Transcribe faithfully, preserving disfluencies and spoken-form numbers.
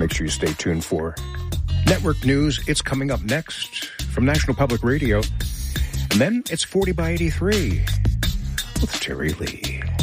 make sure you stay tuned for network news. It's coming up next from National Public Radio. And then it's forty by eighty-three with Terry Lee.